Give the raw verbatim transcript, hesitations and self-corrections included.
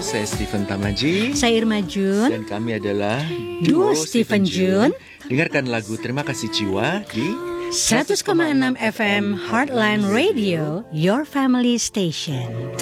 saya Stephen Tamaji. Saya Irma Jun. Dan kami adalah Duo Stephen Jun. Dengarkan lagu Terima Kasih Jiwa di seratus koma enam F M Heartline Radio, your family station.